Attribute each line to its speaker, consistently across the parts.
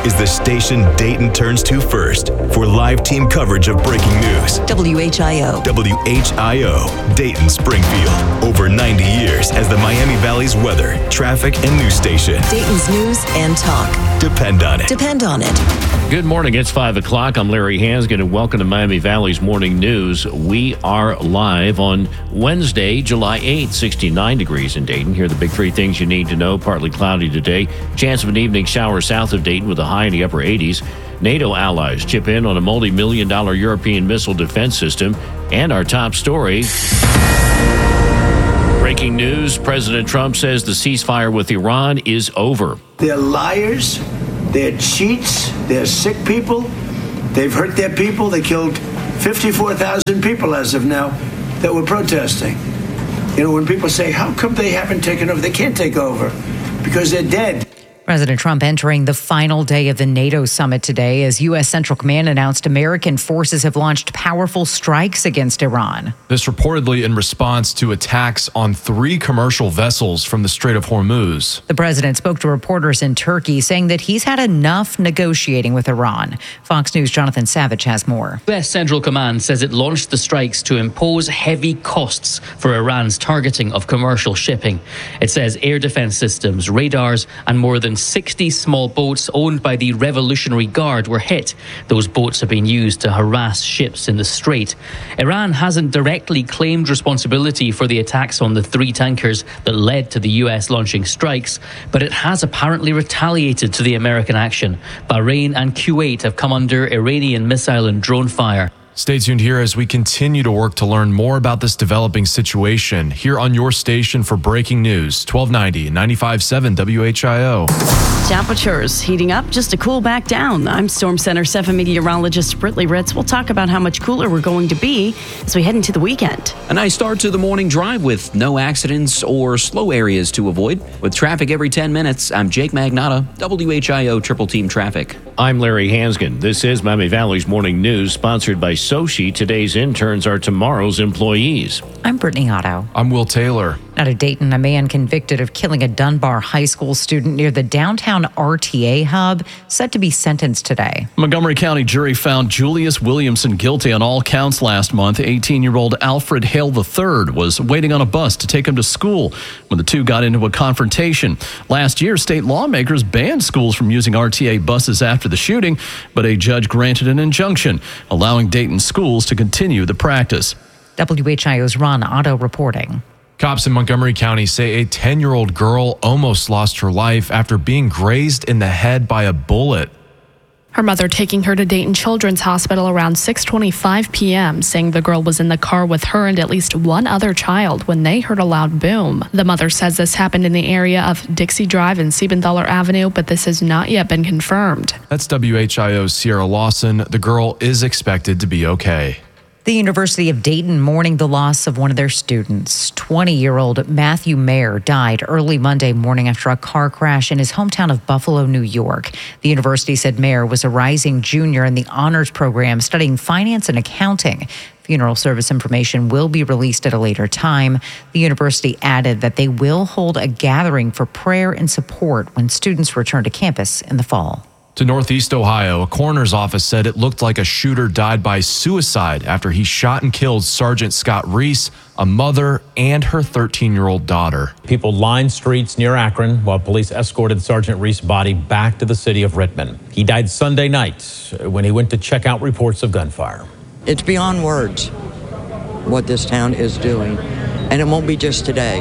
Speaker 1: is the station Dayton turns to first for live team coverage of breaking news.
Speaker 2: WHIO.
Speaker 1: WHIO, Dayton, Springfield. Over 90 years as the Miami Valley's weather, traffic, and news station.
Speaker 2: Dayton's news and talk.
Speaker 1: Depend on it.
Speaker 2: Depend on it.
Speaker 3: Good morning. It's 5 o'clock. I'm Larry Hansgen, and welcome to Miami Valley's Morning News. We are live on Wednesday, July 8th, 69 degrees in Dayton. Here are the big three things you need to know. Partly cloudy today. Chance of an evening shower south of Dayton with a high in the upper 80s. NATO allies chip in on a multi-million-dollar European missile defense system. And our top story. Breaking news, President Trump says the ceasefire with Iran is over.
Speaker 4: They're liars, they're cheats, they're sick people, they've hurt their people. They killed 54,000 people as of now that were protesting. You know, when people say, how come they haven't taken over? They can't take over because they're dead.
Speaker 5: President Trump entering the final day of the NATO summit today as U.S. Central Command announced American forces have launched powerful strikes against Iran.
Speaker 6: This reportedly in response to attacks on 3 commercial vessels from the Strait of Hormuz.
Speaker 5: The president spoke to reporters in Turkey, saying that he's had enough negotiating with Iran. Fox News' Jonathan Savage has more.
Speaker 7: U.S. Central Command says it launched the strikes to impose heavy costs for Iran's targeting of commercial shipping. It says air defense systems, radars, and more than 60 small boats owned by the Revolutionary Guard were hit. Those boats have been used to harass ships in the Strait. Iran hasn't directly claimed responsibility for the attacks on the 3 tankers that led to the U.S. launching strikes, but it has apparently retaliated to the American action. Bahrain and Kuwait have come under Iranian missile and drone fire.
Speaker 6: Stay tuned here as we continue to work to learn more about this developing situation here on your station for breaking news, 1290 and 95.7 WHIO.
Speaker 8: Temperatures heating up just to cool back down. I'm Storm Center 7 meteorologist Britley Ritz. We'll talk about how much cooler we're going to be as we head into the weekend.
Speaker 9: A nice start to the morning drive with no accidents or slow areas to avoid. With traffic every 10 minutes, I'm Jake Magnotta, WHIO Triple Team Traffic.
Speaker 3: I'm Larry Hansgen. This is Miami Valley's Morning News, sponsored by Sochi. Today's interns are tomorrow's employees.
Speaker 5: I'm Brittany Otto.
Speaker 6: I'm Will Taylor.
Speaker 5: Out of Dayton, a man convicted of killing a Dunbar High School student near the downtown RTA hub set to be sentenced today.
Speaker 10: Montgomery County jury found Julius Williamson guilty on all counts last month. 18-year-old Alfred Hale III was waiting on a bus to take him to school when the two got into a confrontation. Last year, state lawmakers banned schools from using RTA buses after the shooting, but a judge granted an injunction, allowing Dayton schools to continue the practice.
Speaker 5: WHIO's Ron Otto reporting.
Speaker 6: Cops in Montgomery County say a 10-year-old girl almost lost her life after being grazed in the head by a bullet.
Speaker 11: Her mother taking her to Dayton Children's Hospital around 6:25 p.m., saying the girl was in the car with her and at least one other child when they heard a loud boom. The mother says this happened in the area of Dixie Drive and Siebenthaler Avenue, but this has not yet been confirmed.
Speaker 6: That's WHIO's Sierra Lawson. The girl is expected to be okay.
Speaker 5: The University of Dayton mourning the loss of one of their students. 20-year-old Matthew Mayer died early Monday morning after a car crash in his hometown of Buffalo, New York. The university said Mayer was a rising junior in the honors program studying finance and accounting. Funeral service information will be released at a later time. The university added that they will hold a gathering for prayer and support when students return to campus in the fall.
Speaker 6: To Northeast Ohio, a coroner's office said it looked like a shooter died by suicide after he shot and killed Sergeant Scott Reese, a mother, and her 13-year-old daughter.
Speaker 12: People lined streets near Akron while police escorted Sergeant Reese's body back to the city of Rittman. He died Sunday night when he went to check out reports of gunfire.
Speaker 13: It's beyond words what this town is doing, and it won't be just today.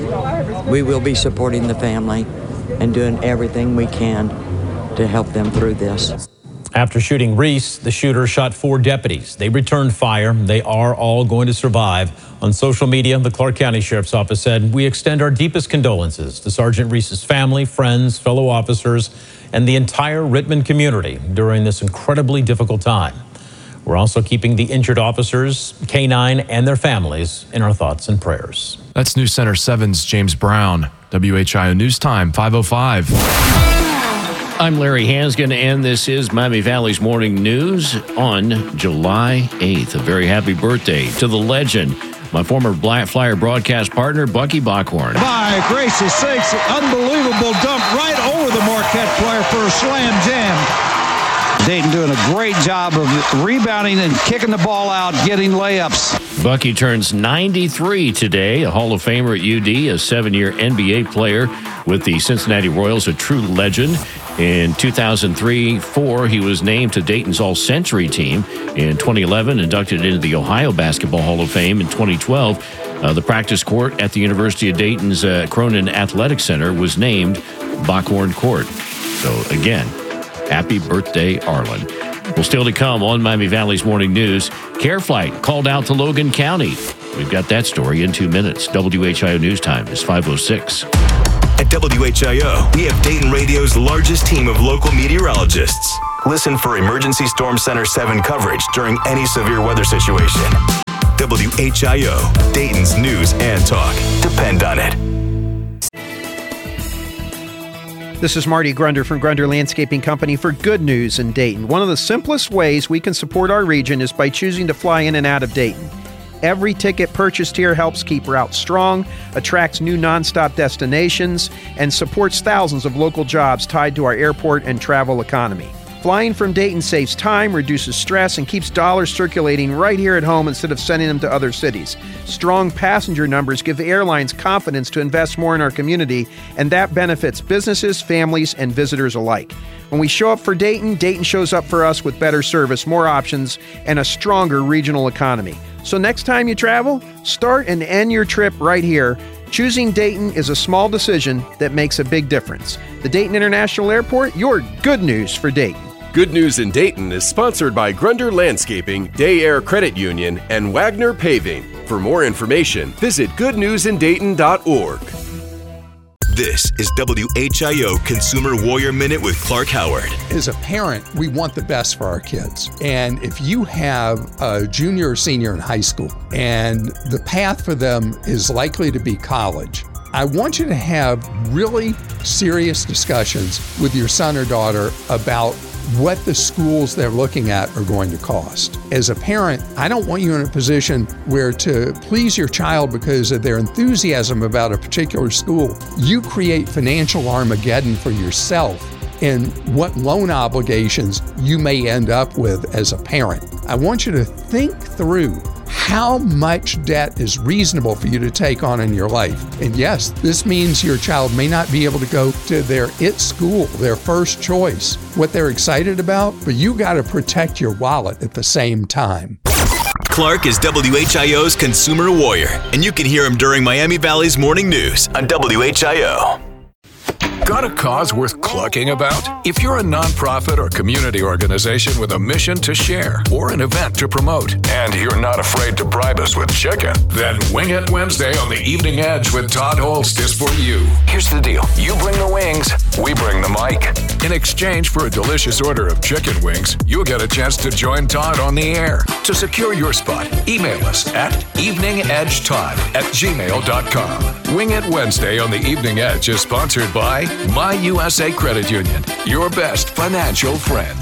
Speaker 13: We will be supporting the family and doing everything we can to help them through this.
Speaker 12: After shooting Reese, the shooter shot 4 deputies. They returned fire. They are all going to survive. On social media, the Clark County Sheriff's Office said, "We extend our deepest condolences to Sergeant Reese's family, friends, fellow officers, and the entire Rittman community during this incredibly difficult time. We're also keeping the injured officers, K-9, and their families in our thoughts and prayers."
Speaker 6: That's News Center 7's James Brown. WHIO News Time, 5:05.
Speaker 3: I'm Larry Hansgen, and this is Miami Valley's Morning News on July 8th. A very happy birthday to the legend, my former Black Flyer broadcast partner, Bucky Bockhorn.
Speaker 14: My gracious sakes, unbelievable dump right over the Marquette player for a slam jam. Dayton doing a great job of rebounding and kicking the ball out, getting layups.
Speaker 3: Bucky turns 93 today, a Hall of Famer at UD, a 7-year NBA player with the Cincinnati Royals, a true legend. In 2003-04, he was named to Dayton's All-Century team. In 2011, inducted into the Ohio Basketball Hall of Fame. In 2012, the practice court at the University of Dayton's Cronin Athletic Center was named Bockhorn Court. So again, happy birthday, Arlen. Well, still to come on Miami Valley's Morning News, Care Flight called out to Logan County. We've got that story in 2 minutes. WHIO News Time is 5:06.
Speaker 1: At WHIO, we have Dayton Radio's largest team of local meteorologists. Listen for Emergency Storm Center 7 coverage during any severe weather situation. WHIO, Dayton's news and talk. Depend on it.
Speaker 15: This is Marty Grunder from Grunder Landscaping Company for Good News in Dayton. One of the simplest ways we can support our region is by choosing to fly in and out of Dayton. Every ticket purchased here helps keep routes strong, attracts new nonstop destinations, and supports thousands of local jobs tied to our airport and travel economy. Flying from Dayton saves time, reduces stress, and keeps dollars circulating right here at home instead of sending them to other cities. Strong passenger numbers give airlines confidence to invest more in our community, and that benefits businesses, families, and visitors alike. When we show up for Dayton, Dayton shows up for us with better service, more options, and a stronger regional economy. So next time you travel, start and end your trip right here. Choosing Dayton is a small decision that makes a big difference. The Dayton International Airport, your good news for Dayton.
Speaker 16: Good News in Dayton is sponsored by Grunder Landscaping, Day Air Credit Union, and Wagner Paving. For more information, visit goodnewsindayton.org.
Speaker 1: This is WHIO Consumer Warrior Minute with Clark Howard.
Speaker 17: As a parent, we want the best for our kids. And if you have a junior or senior in high school and the path for them is likely to be college, I want you to have really serious discussions with your son or daughter about what the schools they're looking at are going to cost. As a parent, I don't want you in a position where to please your child because of their enthusiasm about a particular school, you create financial Armageddon for yourself and what loan obligations you may end up with as a parent. I want you to think through how much debt is reasonable for you to take on in your life. And yes, this means your child may not be able to go to their IT school, their first choice, what they're excited about, but you got to protect your wallet at the same time.
Speaker 1: Clark is WHIO's Consumer Warrior, and you can hear him during Miami Valley's Morning News on WHIO.
Speaker 18: Got a cause worth clucking about? If you're a nonprofit or community organization with a mission to share or an event to promote, and you're not afraid to bribe us with chicken, then Wing It Wednesday on the Evening Edge with Todd Holst is for you. Here's the deal. You bring the wings, we bring the mic. In exchange for a delicious order of chicken wings, you'll get a chance to join Todd on the air. To secure your spot, email us at eveningedgetodd@gmail.com. Wing It Wednesday on the Evening Edge is sponsored by My USA Credit Union, your best financial friend.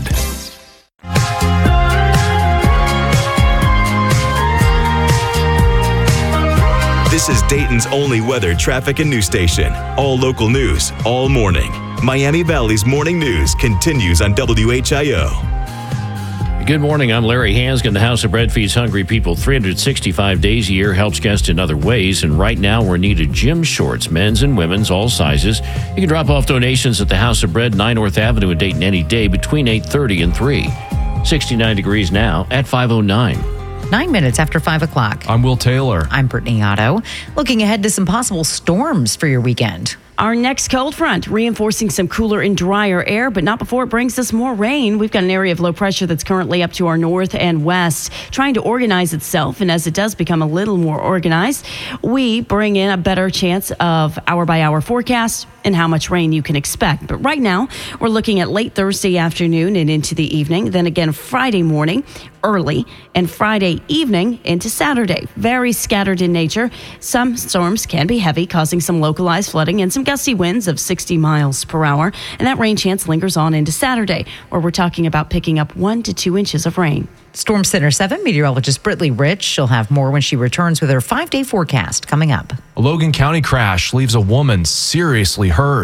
Speaker 1: This is Dayton's only weather, traffic, and news station. All local news, all morning. Miami Valley's Morning News continues on WHIO.
Speaker 3: Good morning. I'm Larry Hansgen. The House of Bread feeds hungry people 365 days a year, helps guests in other ways. And right now, we're in need of gym shorts, men's and women's, all sizes. You can drop off donations at the House of Bread, 9 North Avenue in Dayton any day between 8:30 and 3. 69 degrees now at 5:09.
Speaker 5: 9 minutes after 5 o'clock.
Speaker 6: I'm Will Taylor.
Speaker 5: I'm Brittany Otto. Looking ahead to some possible storms for your weekend.
Speaker 8: Our next cold front reinforcing some cooler and drier air, but not before it brings us more rain. We've got an area of low pressure that's currently up to our north and west, trying to organize itself. And as it does become a little more organized, we bring in a better chance of hour-by-hour forecast and how much rain you can expect. But right now, we're looking at late Thursday afternoon and into the evening. Then again, Friday morning, early, and Friday evening into Saturday. Very scattered in nature. Some storms can be heavy, causing some localized flooding and some gusty winds of 60 miles per hour. And that rain chance lingers on into Saturday, where we're talking about picking up 1 to 2 inches of rain.
Speaker 5: Storm Center 7 meteorologist Brittany Rich. She'll have more when she returns with her 5-day forecast coming up.
Speaker 6: A Logan County crash leaves a woman seriously hurt.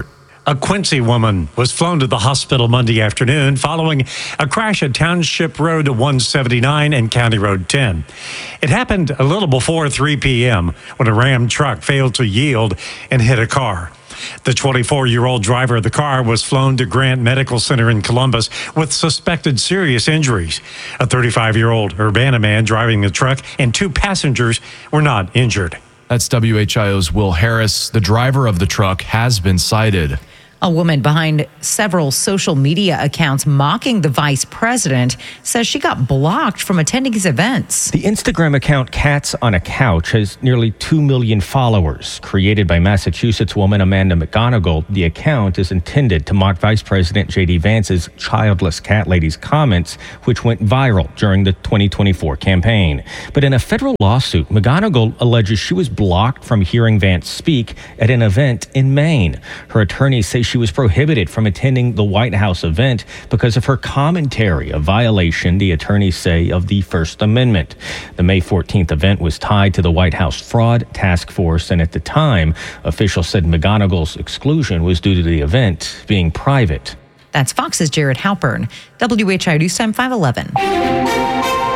Speaker 19: A Quincy woman was flown to the hospital Monday afternoon following a crash at Township Road 179 and County Road 10. It happened a little before 3 p.m. when a Ram truck failed to yield and hit a car. The 24-year-old driver of the car was flown to Grant Medical Center in Columbus with suspected serious injuries. A 35-year-old Urbana man driving the truck and 2 passengers were not injured.
Speaker 6: That's WHIO's Will Harris. The driver of the truck has been cited.
Speaker 5: A woman behind several social media accounts mocking the vice president says she got blocked from attending his events.
Speaker 20: The Instagram account Cats on a Couch has nearly 2 million followers. Created by Massachusetts woman Amanda McGonigal, the account is intended to mock Vice President J.D. Vance's childless cat lady's comments, which went viral during the 2024 campaign. But in a federal lawsuit, McGonigal alleges she was blocked from hearing Vance speak at an event in Maine. Her attorneys say she was prohibited from attending the White House event because of her commentary, a violation, the attorneys say, of the First Amendment. The May 14th event was tied to the White House fraud task force, and at the time, officials said McGonigal's exclusion was due to the event being private.
Speaker 5: That's Fox's Jared Halpern. WHIO News Time 511.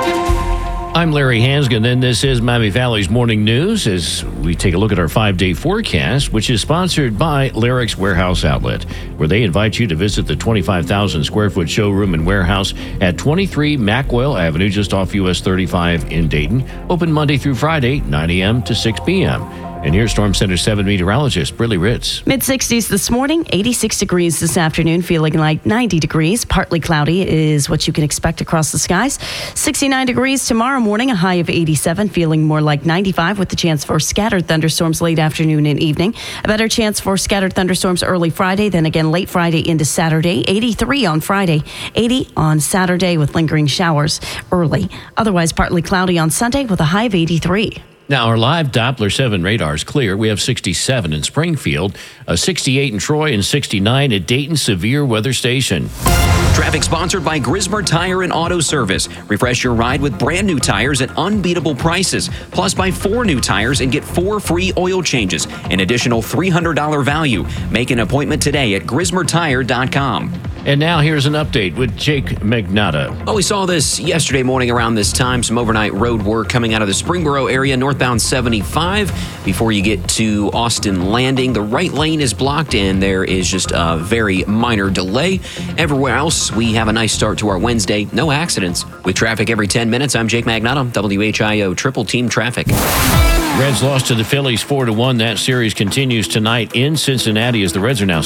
Speaker 3: I'm Larry Hansgen, and this is Miami Valley's Morning News as we take a look at our 5-day forecast, which is sponsored by Larrick's Warehouse Outlet, where they invite you to visit the 25,000 square foot showroom and warehouse at 23 Mackwell Avenue, just off US 35 in Dayton. Open Monday through Friday, 9 a.m. to 6 p.m. And here's Storm Center 7 meteorologist Briley Ritz.
Speaker 8: Mid-60s this morning, 86 degrees this afternoon, feeling like 90 degrees. Partly cloudy is what you can expect across the skies. 69 degrees tomorrow morning, a high of 87, feeling more like 95 with the chance for scattered thunderstorms late afternoon and evening. A better chance for scattered thunderstorms early Friday, then again late Friday into Saturday. 83 on Friday, 80 on Saturday with lingering showers early. Otherwise, partly cloudy on Sunday with a high of 83.
Speaker 3: Now, our live Doppler 7 radar is clear. We have 67 in Springfield, 68 in Troy, and 69 at Dayton Severe Weather Station.
Speaker 9: Traffic sponsored by Grismer Tire and Auto Service. Refresh your ride with brand new tires at unbeatable prices. Plus, buy 4 new tires and get 4 free oil changes. An additional $300 value. Make an appointment today at GrismerTire.com.
Speaker 3: And now here's an update with Jake Magnotta.
Speaker 9: Well, we saw this yesterday morning around this time. Some overnight road work coming out of the Springboro area, northbound 75. Before you get to Austin Landing, the right lane is blocked and there is just a very minor delay. Everywhere else, we have a nice start to our Wednesday. No accidents. With traffic every 10 minutes, I'm Jake Magnotta, WHIO Triple Team Traffic.
Speaker 3: Reds lost to the Phillies 4-1. That series continues tonight in Cincinnati as the Reds are now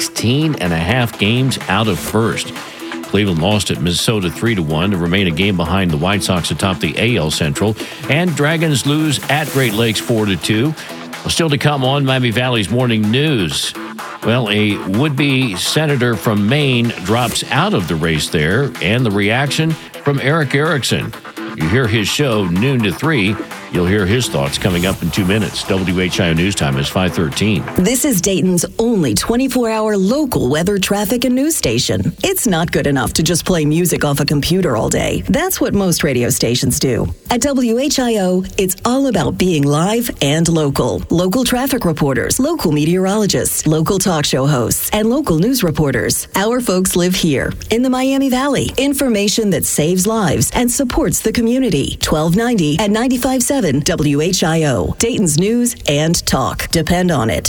Speaker 3: 16 and a half games out of first. Cleveland lost at Minnesota 3-1 to remain a game behind the White Sox atop the AL Central. And Dragons lose at Great Lakes 4-2. Well, still to come on Miami Valley's Morning News. Well, a would-be senator from Maine drops out of the race there, and the reaction from Eric Erickson. You hear his show noon to 3. You'll hear his thoughts coming up in 2 minutes. WHIO News Time is 5:13.
Speaker 2: This is Dayton's only 24-hour local weather, traffic, and news station. It's not good enough to just play music off a computer all day. That's what most radio stations do. At WHIO, it's all about being live and local. Local traffic reporters, local meteorologists, local talk show hosts, and local news reporters. Our folks live here in the Miami Valley. Information that saves lives and supports the community. 1290 at 95.7 WHIO. Dayton's news and talk. Depend on it.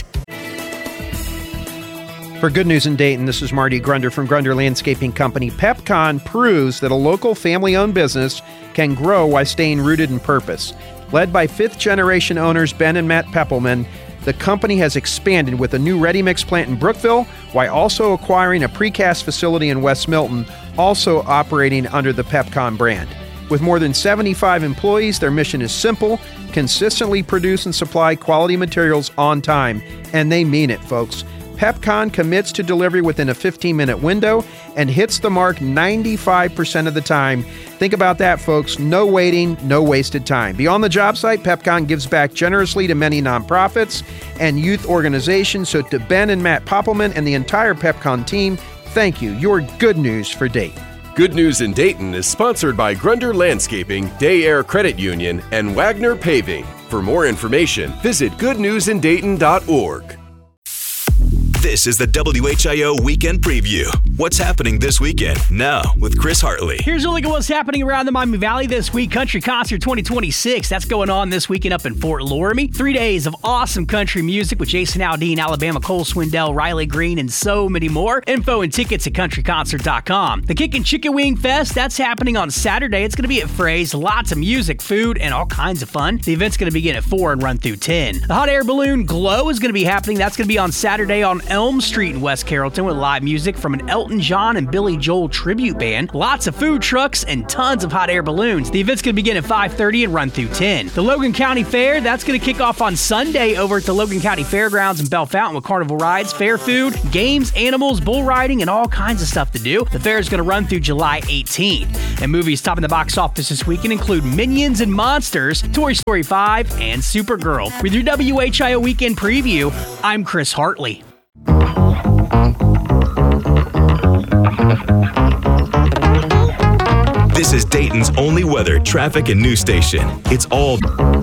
Speaker 15: For Good News in Dayton, this is Marty Grunder from Grunder Landscaping Company. PepCon proves that a local family-owned business can grow while staying rooted in purpose. Led by fifth-generation owners Ben and Matt Peppelman, the company has expanded with a new ready-mix plant in Brookville while also acquiring a precast facility in West Milton, also operating under the PepCon brand. With more than 75 employees, their mission is simple: consistently produce and supply quality materials on time. And they mean it, folks. PepCon commits to delivery within a 15-minute window and hits the mark 95% of the time. Think about that, folks. No waiting, no wasted time. Beyond the job site, PepCon gives back generously to many nonprofits and youth organizations. So to Ben and Matt Poppelman and the entire PepCon team, thank you. Your good news for Dayton.
Speaker 16: Good News in Dayton is sponsored by Grunder Landscaping, Day Air Credit Union, and Wagner Paving. For more information, visit goodnewsindayton.org.
Speaker 1: This is the WHIO Weekend Preview. What's happening this weekend? Now with Chris Hartley.
Speaker 21: Here's a look at what's happening around the Miami Valley this week. Country Concert 2026. That's going on this weekend up in Fort Laramie. 3 days of awesome country music with Jason Aldean, Alabama, Cole Swindell, Riley Green, and so many more. Info and tickets at countryconcert.com. The Kickin' Chicken Wing Fest, that's happening on Saturday. It's going to be at Frey's. Lots of music, food, and all kinds of fun. The event's going to begin at 4 and run through 10. The Hot Air Balloon Glow is going to be happening. That's going to be on Saturday on Elm Street in West Carrollton with live music from an Elton John and Billy Joel tribute band. Lots of food trucks and tons of hot air balloons. The event's going to begin at 5:30 and run through 10. The Logan County Fair, that's going to kick off on Sunday over at the Logan County Fairgrounds in Bell Fountain with carnival rides, fair food, games, animals, bull riding, and all kinds of stuff to do. The fair is going to run through July 18th. And movies topping the box office this weekend include Minions and Monsters, Toy Story 5, and Supergirl. With your WHIO Weekend Preview, I'm Chris Hartley.
Speaker 1: This is Dayton's only weather, traffic, and news station. It's all...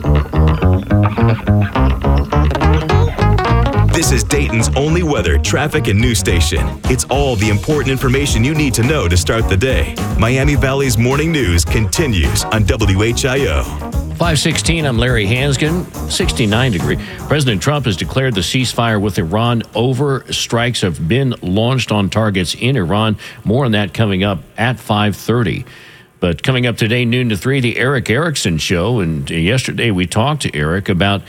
Speaker 1: This is Dayton's only weather, traffic, and news station. It's all the important information you need to know to start the day. Miami Valley's morning news continues on WHIO.
Speaker 3: 5:16, I'm Larry Hansgen, 69 degree. President Trump has declared the ceasefire with Iran over. Strikes have been launched on targets in Iran. More on that coming up at 5:30. But coming up today, noon to 3, the Erick Erickson Show. And yesterday we talked to Eric about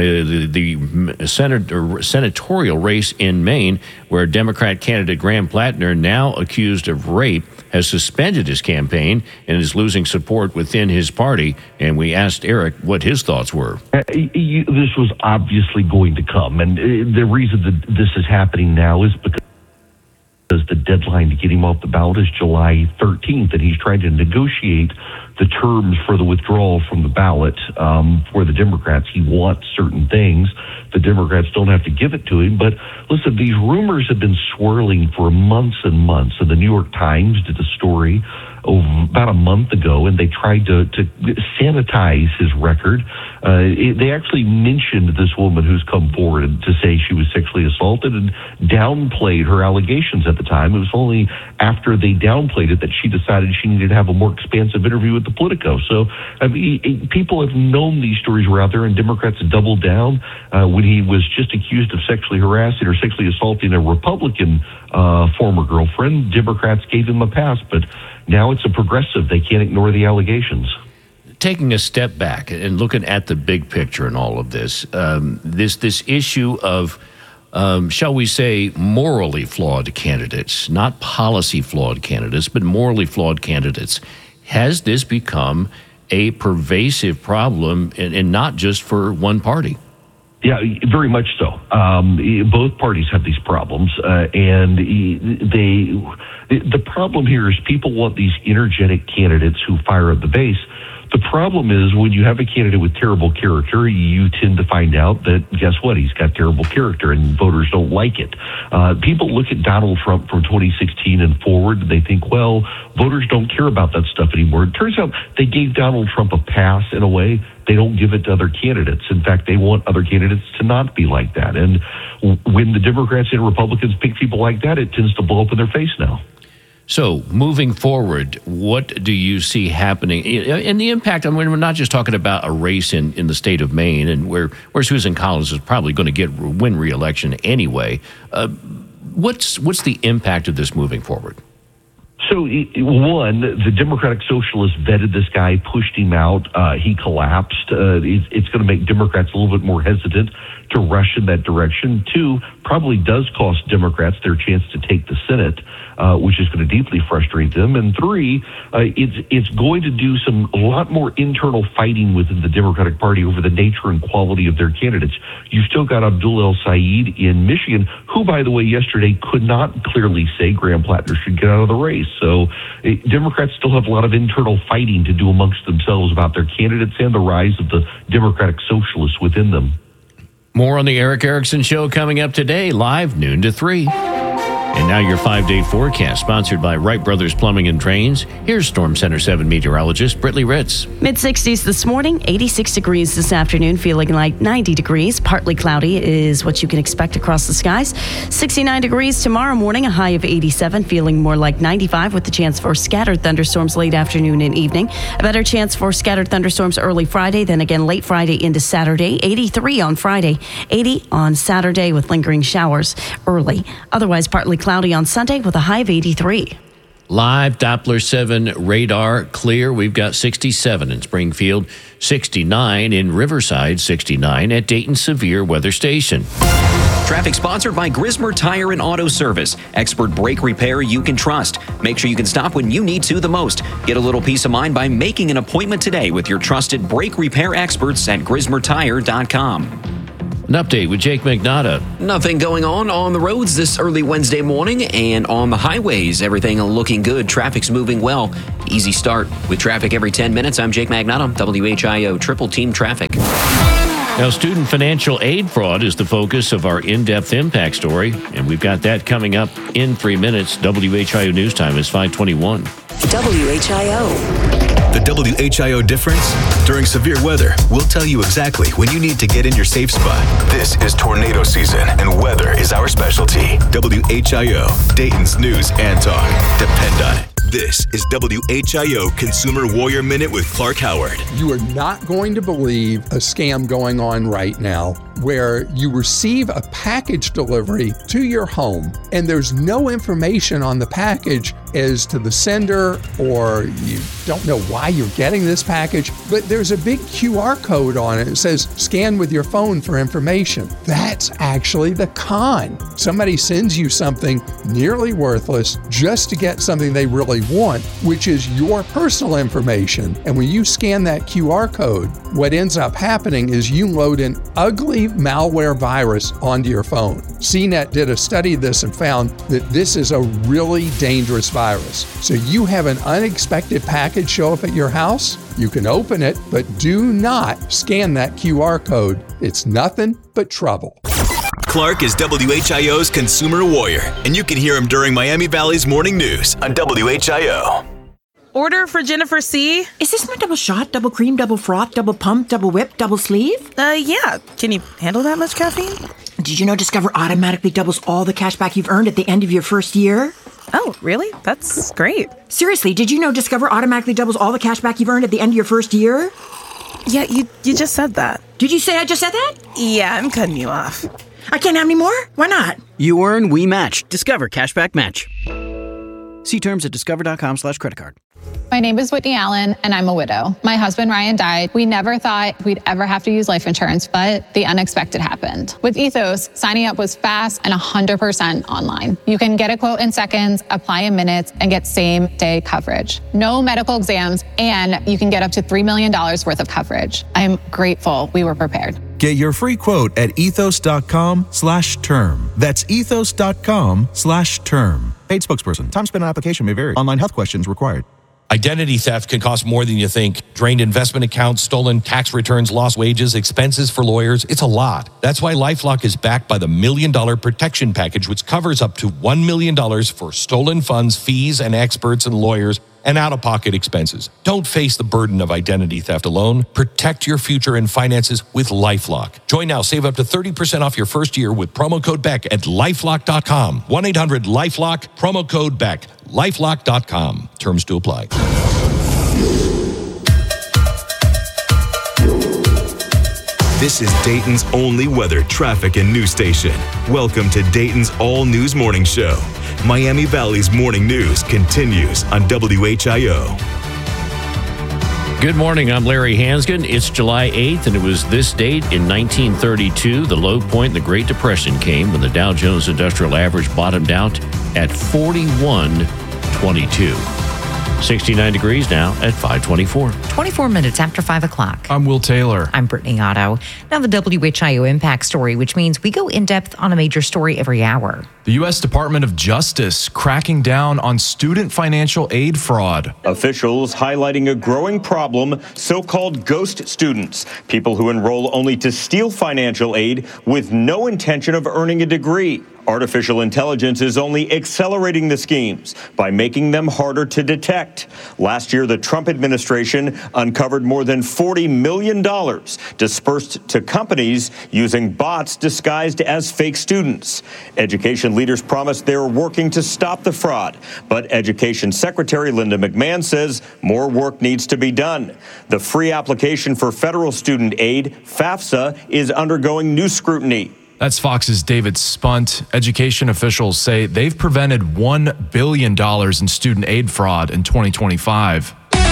Speaker 3: the senatorial race in Maine, where Democrat candidate Graham Plattner, now accused of rape, has suspended his campaign and is losing support within his party. And we asked Eric what his thoughts were.
Speaker 22: This was obviously going to come. And the reason that this is happening now is because the deadline to get him off the ballot is July 13th, and he's trying to negotiate the terms for the withdrawal from the ballot for the Democrats. He wants certain things. The Democrats don't have to give it to him. But listen, these rumors have been swirling for months and months, and the New York Times did a story about a month ago, and they tried to sanitize his record. They actually mentioned this woman who's come forward to say she was sexually assaulted and downplayed her allegations at the time. It was only after they downplayed it that she decided she needed to have a more expansive interview with the Politico. So people have known these stories were out there, and Democrats doubled down when he was just accused of sexually harassing or sexually assaulting a Republican former girlfriend. Democrats gave him a pass, but now it's a progressive. They can't ignore the allegations.
Speaker 3: Taking a step back and looking at the big picture in all of this, this issue of, shall we say, morally flawed candidates, not policy flawed candidates, but morally flawed candidates, has this become a pervasive problem, and not just for one party?
Speaker 22: Yeah, very much so. Both parties have these problems, and the problem here is people want these energetic candidates who fire at the base. The problem is when you have a candidate with terrible character, you tend to find out that, guess what, he's got terrible character, and voters don't like it. People look at Donald Trump from 2016 and forward, and they think, well, voters don't care about that stuff anymore. It turns out they gave Donald Trump a pass in a way. They don't give it to other candidates. In fact, they want other candidates to not be like that. And when the Democrats and Republicans pick people like that, it tends to blow up in their face now.
Speaker 3: So, moving forward, what do you see happening? And the impact, I mean, we're not just talking about a race in the state of Maine, and where Susan Collins is probably going to win re-election anyway. What's the impact of this moving forward?
Speaker 22: So, one, the Democratic Socialists vetted this guy, pushed him out. He collapsed. It's going to make Democrats a little bit more hesitant to rush in that direction. Two, probably does cost Democrats their chance to take the Senate, which is going to deeply frustrate them. And three, it's going to do a lot more internal fighting within the Democratic Party over the nature and quality of their candidates. You've still got Abdul El Sayed in Michigan, who, by the way, yesterday could not clearly say Graham Plattner should get out of the race. So Democrats still have a lot of internal fighting to do amongst themselves about their candidates and the rise of the Democratic Socialists within them.
Speaker 3: More on the Erick Erickson Show coming up today, live noon to 3. And now your 5-day forecast, sponsored by Wright Brothers Plumbing and Drains. Here's Storm Center 7 meteorologist Brittany Ritz.
Speaker 8: Mid-60s this morning, 86 degrees this afternoon, feeling like 90 degrees. Partly cloudy is what you can expect across the skies. 69 degrees tomorrow morning, a high of 87, feeling more like 95 with the chance for scattered thunderstorms late afternoon and evening. A better chance for scattered thunderstorms early Friday, then again late Friday into Saturday. 83 on Friday, 80 on Saturday with lingering showers early. Otherwise, partly cloudy on Sunday with a high of 83.
Speaker 3: Live Doppler 7 radar clear. We've got 67 in Springfield, 69 in Riverside, 69 at Dayton Severe Weather Station.
Speaker 9: Traffic sponsored by Grismer Tire and Auto Service. Expert brake repair you can trust. Make sure you can stop when you need to the most. Get a little peace of mind by making an appointment today with your trusted brake repair experts at GrismerTire.com.
Speaker 3: An update with Jake McNaughton.
Speaker 9: Nothing going on the roads this early Wednesday morning, and on the highways, everything looking good. Traffic's moving well. Easy start with traffic every 10 minutes. I'm Jake McNaughton, WHIO Triple Team Traffic.
Speaker 3: Now, student financial aid fraud is the focus of our in-depth impact story, and we've got that coming up in 3 minutes. WHIO News Time is 5:21.
Speaker 2: WHIO.
Speaker 1: The WHIO difference? During severe weather, we'll tell you exactly when you need to get in your safe spot. This is tornado season, and weather is our specialty. WHIO, Dayton's news and talk. Depend on it. This is WHIO Consumer Warrior Minute with Clark Howard.
Speaker 17: You are not going to believe a scam going on right now where you receive a package delivery to your home and there's no information on the package as to the sender, or you don't know why you're getting this package, but there's a big QR code on it. It says scan with your phone for information. That's actually the con. Somebody sends you something nearly worthless just to get something they really want, which is your personal information. And when you scan that QR code, what ends up happening is you load an ugly malware virus onto your phone. CNET did a study of this and found that this is a really dangerous virus. So you have an unexpected package show up at your house, you can open it, but do not scan that QR code. It's nothing but trouble.
Speaker 1: Clark is WHIO's Consumer Warrior, and you can hear him during Miami Valley's Morning News on WHIO.
Speaker 4: Order for Jennifer C.
Speaker 7: Is this my double shot, double cream, double froth, double pump, double whip, double sleeve?
Speaker 4: Yeah. Can you handle that much caffeine?
Speaker 7: Did you know Discover automatically doubles all the cash back you've earned at the end of your first year?
Speaker 4: Oh, really? That's great.
Speaker 7: Seriously, did you know Discover automatically doubles all the cash back you've earned at the end of your first year?
Speaker 4: Yeah, you just said that.
Speaker 7: Did you say I just said that?
Speaker 4: Yeah, I'm cutting you off.
Speaker 7: I can't have any more? Why not?
Speaker 23: You earn, we match. Discover Cashback Match. See terms at discover.com/creditcard.
Speaker 24: My name is Whitney Allen, and I'm a widow. My husband, Ryan, died. We never thought we'd ever have to use life insurance, but the unexpected happened. With Ethos, signing up was fast and 100% online. You can get a quote in seconds, apply in minutes, and get same-day coverage. No medical exams, and you can get up to $3 million worth of coverage. I'm grateful we were prepared.
Speaker 25: Get your free quote at ethos.com/term. That's ethos.com/term. Paid spokesperson. Time spent on application may vary. Online health questions required.
Speaker 26: Identity theft can cost more than you think. Drained investment accounts, stolen tax returns, lost wages, expenses for lawyers. It's a lot. That's why LifeLock is backed by the $1 Million Protection Package, which covers up to $1 million for stolen funds, fees, and experts and lawyers, and out-of-pocket expenses. Don't face the burden of identity theft alone. Protect your future and finances with LifeLock. Join now. Save up to 30% off your first year with promo code BECK at LifeLock.com. 1-800-LifeLock, promo code BECK. LifeLock.com. Terms to apply.
Speaker 1: This is Dayton's only weather, traffic, and news station. Welcome to Dayton's all-news morning show. Miami Valley's morning news continues on WHIO.
Speaker 3: Good morning, I'm Larry Hansgen. It's July 8th, and it was this date in 1932. The low point in the Great Depression came when the Dow Jones Industrial Average bottomed out at 41.22. 69 degrees now at 5:24.
Speaker 5: 24 minutes after 5 o'clock.
Speaker 6: I'm Will Taylor.
Speaker 5: I'm Brittany Otto. Now the WHIO Impact Story, which means we go in depth on a major story every hour.
Speaker 6: The U.S. Department of Justice cracking down on student financial aid fraud.
Speaker 27: Officials highlighting a growing problem, so-called ghost students, people who enroll only to steal financial aid with no intention of earning a degree. Artificial intelligence is only accelerating the schemes by making them harder to detect. Last year, the Trump administration uncovered more than $40 million dispersed to companies using bots disguised as fake students. Education leaders promised they were working to stop the fraud, but Education Secretary Linda McMahon says more work needs to be done. The free application for federal student aid, FAFSA, is undergoing new scrutiny.
Speaker 6: That's Fox's David Spunt. Education officials say they've prevented $1 billion in student aid fraud in 2025.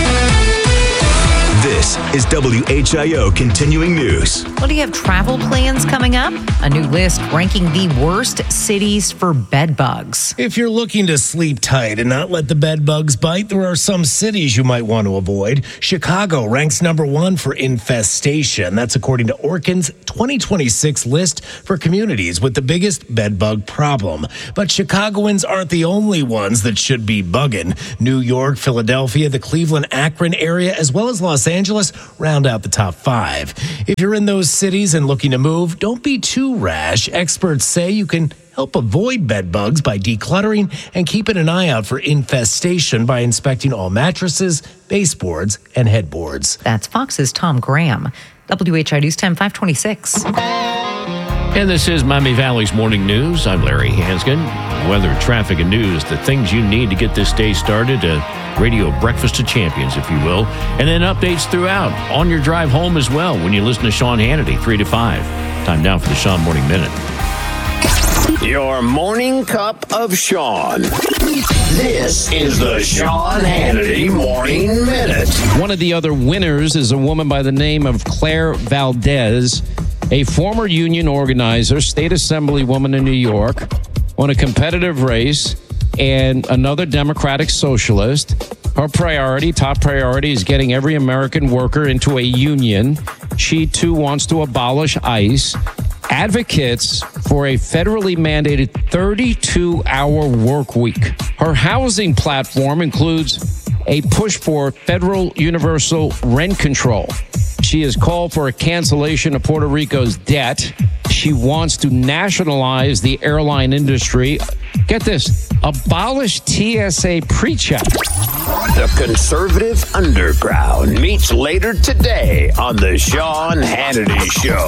Speaker 1: This is WHIO Continuing News.
Speaker 5: Well, do you have travel plans coming up? A new list ranking the worst cities for bed bugs.
Speaker 10: If you're looking to sleep tight and not let the bed bugs bite, there are some cities you might want to avoid. Chicago ranks #1 for infestation. That's according to Orkin's 2026 list for communities with the biggest bed bug problem. But Chicagoans aren't the only ones that should be bugging. New York, Philadelphia, the Cleveland, Akron area, as well as Los Angeles round out the top 5. If you're in those cities and looking to move, don't be too rash. Experts say you can help avoid bed bugs by decluttering and keeping an eye out for infestation by inspecting all mattresses, baseboards, and headboards.
Speaker 5: That's Fox's Tom Graham. WHI News Time 526.
Speaker 3: And this is Miami Valley's Morning News. I'm Larry Hansgen. Weather, traffic, and news, the things you need to get this day started. Radio Breakfast of Champions, if you will. And then updates throughout on your drive home as well when you listen to Sean Hannity, 3 to 5. Time now for the Sean Morning Minute.
Speaker 11: Your morning cup of Sean. This is the Sean Hannity Morning Minute.
Speaker 12: One of the other winners is a woman by the name of Claire Valdez, a former union organizer, state assemblywoman in New York, on a competitive race, and another Democratic socialist. Her top priority is getting every American worker into a union. She, too, wants to abolish ICE. Advocates for a federally mandated 32-hour work week. Her housing platform includes a push for federal universal rent control. She has called for a cancellation of Puerto Rico's debt. She wants to nationalize the airline industry. Get this, abolish TSA PreCheck.
Speaker 11: The conservative underground meets later today on the Sean Hannity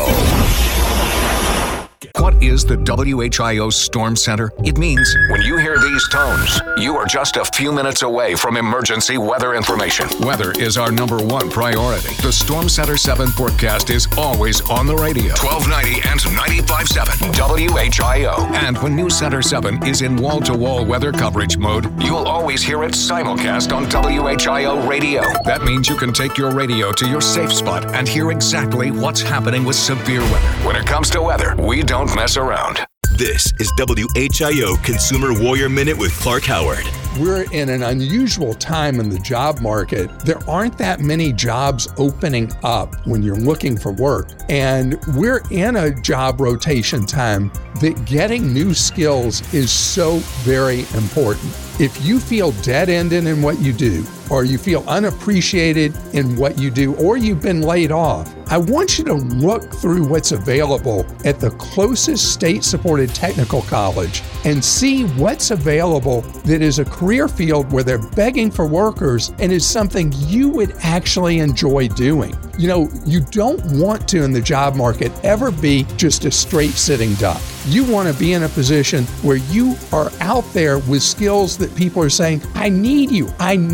Speaker 11: Show.
Speaker 13: What is the WHIO Storm Center? It means when you hear these tones, you are just a few minutes away from emergency weather information. Weather is our #1 priority. The Storm Center 7 forecast is always on the radio. 1290 and 95.7 WHIO. And when News Center 7 is in wall-to-wall weather coverage mode, you'll always hear it simulcast on WHIO radio. That means you can take your radio to your safe spot and hear exactly what's happening with severe weather. When it comes to weather, we don't mess around.
Speaker 1: This is WHIO Consumer Warrior Minute with Clark Howard.
Speaker 17: We're in an unusual time in the job market. There aren't that many jobs opening up when you're looking for work. And we're in a job rotation time that getting new skills is so very important. If you feel dead-ended in what you do, or you feel unappreciated in what you do, or you've been laid off, I want you to look through what's available at the closest state-supported technical college and see what's available that is a career field where they're begging for workers and is something you would actually enjoy doing. You know, you don't want to in the job market ever be just a straight sitting duck. You want to be in a position where you are out there with skills that people are saying, I need you,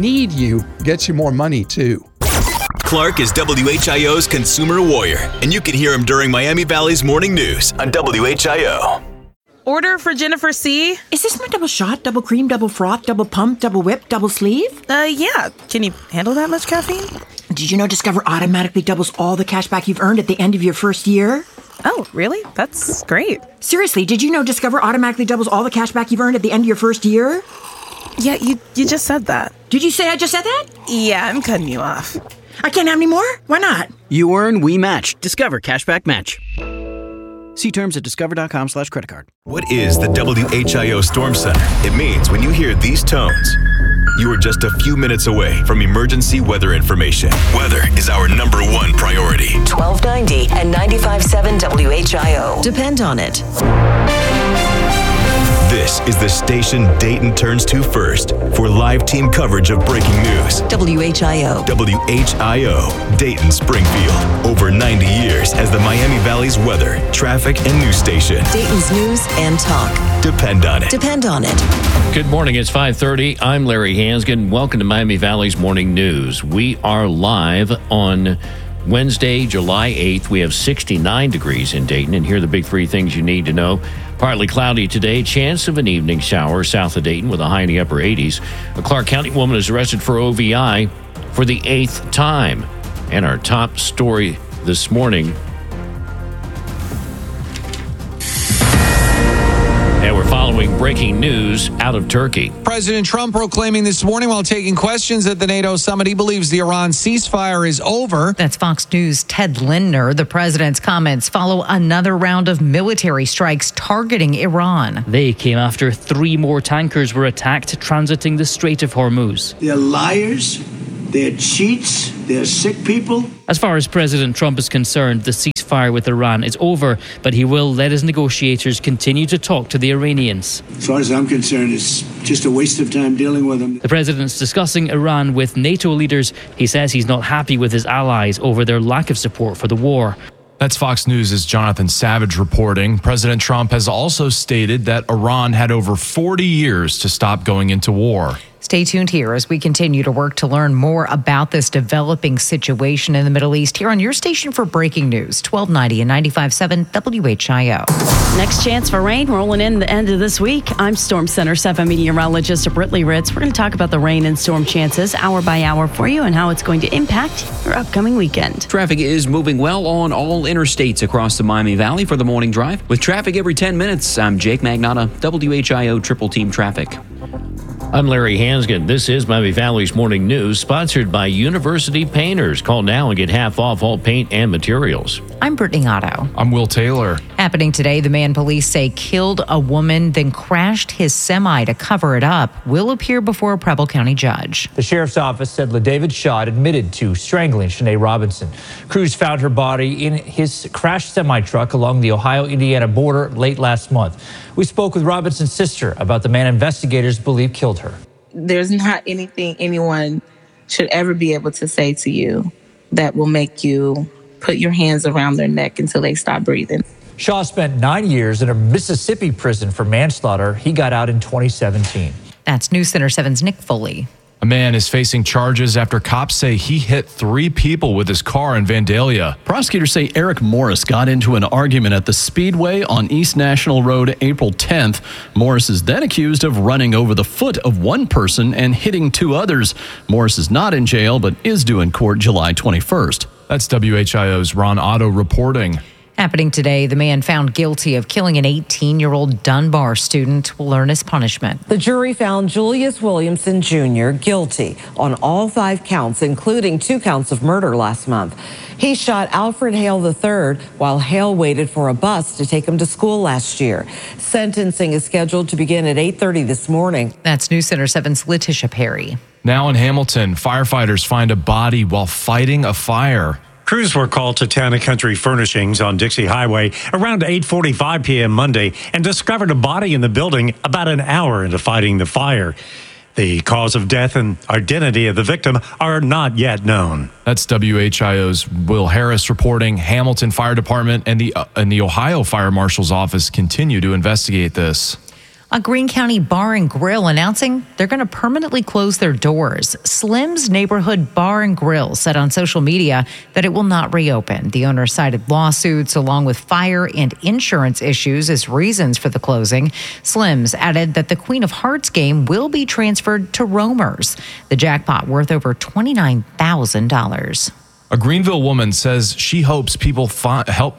Speaker 17: gets you more money too.
Speaker 1: Clark is WHIO's Consumer Warrior, and you can hear him during Miami Valley's Morning News on WHIO.
Speaker 4: Order for Jennifer C.
Speaker 7: Is this my double shot, double cream, double froth, double pump, double whip, double sleeve?
Speaker 4: Yeah. Can you handle that much caffeine?
Speaker 7: Did you know Discover automatically doubles all the cash back you've earned at the end of your first year?
Speaker 4: Oh, really? That's great.
Speaker 7: Seriously, did you know Discover automatically doubles all the cash back you've earned at the end of your first year?
Speaker 4: Yeah, you just said that.
Speaker 7: Did you say I just said that?
Speaker 4: Yeah, I'm cutting you off.
Speaker 7: I can't have any more? Why not?
Speaker 23: You earn, we match. Discover Cashback Match. See terms at discover.com/creditcard.
Speaker 1: What is the WHIO Storm Center? It means when you hear these tones, you are just a few minutes away from emergency weather information. Weather is our #1 priority.
Speaker 2: 1290 and 95.7 WHIO. Depend on it.
Speaker 1: This is the station Dayton turns to first for live team coverage of breaking news.
Speaker 2: WHIO.
Speaker 1: WHIO, Dayton, Springfield. Over 90 years as the Miami Valley's weather, traffic, and news station.
Speaker 2: Dayton's news and talk.
Speaker 1: Depend on it.
Speaker 2: Depend on it.
Speaker 3: Good morning. It's 5:30. I'm Larry Hansgen. Welcome to Miami Valley's Morning News. We are live on Wednesday, July 8th. We have 69 degrees in Dayton, and here are the big three things you need to know. Partly cloudy today, chance of an evening shower south of Dayton with a high in the upper 80s. A Clark County woman is arrested for OVI for the 8th time. And our top story this morning. And we're following breaking news out of Turkey.
Speaker 14: President Trump proclaiming this morning while taking questions at the NATO summit, he believes the Iran ceasefire is over.
Speaker 5: That's Fox News' Ted Lindner. The president's comments follow another round of military strikes targeting Iran.
Speaker 15: They came after 3 more tankers were attacked transiting the Strait of Hormuz.
Speaker 16: They're liars. They're cheats. They're sick people.
Speaker 15: As far as President Trump is concerned, the ceasefire with Iran is over, but he will let his negotiators continue to talk to the Iranians.
Speaker 16: As far as I'm concerned, it's just a waste of time dealing with them.
Speaker 15: The president's discussing Iran with NATO leaders. He says he's not happy with his allies over their lack of support for the war.
Speaker 6: That's Fox News' Jonathan Savage reporting. President Trump has also stated that Iran had over 40 years to stop going into war.
Speaker 5: Stay tuned here as we continue to work to learn more about this developing situation in the Middle East here on your station for breaking news, 1290 and 95.7 WHIO.
Speaker 8: Next chance for rain rolling in the end of this week. I'm Storm Center 7 meteorologist Britley Ritz. We're going to talk about the rain and storm chances hour by hour for you and how it's going to impact your upcoming weekend.
Speaker 9: Traffic is moving well on all interstates across the Miami Valley for the morning drive. With traffic every 10 minutes, I'm Jake Magnotta, WHIO Triple Team Traffic.
Speaker 3: I'm Larry Hansgen. This is Miami Valley's Morning News, sponsored by University Painters. Call now and get half off all paint and materials.
Speaker 5: I'm Brittany Otto.
Speaker 6: I'm Will Taylor.
Speaker 5: Happening today, the man police say killed a woman, then crashed his semi to cover it up, will appear before a Preble County judge.
Speaker 18: The sheriff's office said LaDavid Schott admitted to strangling Shanae Robinson. Crews found her body in his crashed semi-truck along the Ohio-Indiana border late last month. We spoke with Robinson's sister about the man investigators believe killed her.
Speaker 19: There's not anything anyone should ever be able to say to you that will make you put your hands around their neck until they stop breathing.
Speaker 18: Shaw spent 9 years in a Mississippi prison for manslaughter. He got out in 2017.
Speaker 5: That's News Center 7's Nick Foley.
Speaker 6: A man is facing charges after cops say he hit 3 people with his car in Vandalia.
Speaker 20: Prosecutors say Eric Morris got into an argument at the Speedway on East National Road April 10th. Morris is then accused of running over the foot of one person and hitting 2 others. Morris is not in jail, but is due in court July 21st.
Speaker 6: That's WHIO's Ron Otto reporting.
Speaker 5: Happening today, the man found guilty of killing an 18-year-old Dunbar student will earn his punishment.
Speaker 21: The jury found Julius Williamson Jr. guilty on all 5 counts, including 2 counts of murder last month. He shot Alfred Hale III while Hale waited for a bus to take him to school last year. Sentencing is scheduled to begin at 8:30 this morning.
Speaker 5: That's News Center 7's Letitia Perry.
Speaker 6: Now in Hamilton, firefighters find a body while fighting a fire.
Speaker 28: Crews were called to Town & Country Furnishings on Dixie Highway around 8:45 p.m. Monday and discovered a body in the building about an hour into fighting the fire. The cause of death and identity of the victim are not yet known.
Speaker 6: That's WHIO's Will Harris reporting. Hamilton Fire Department and the Ohio Fire Marshal's Office continue to investigate this.
Speaker 5: A Greene County bar and grill announcing they're going to permanently close their doors. Slim's Neighborhood Bar and Grill said on social media that it will not reopen. The owner cited lawsuits along with fire and insurance issues as reasons for the closing. Slim's added that the Queen of Hearts game will be transferred to Romer's. The jackpot worth over $29,000.
Speaker 6: A Greenville woman says she hopes people help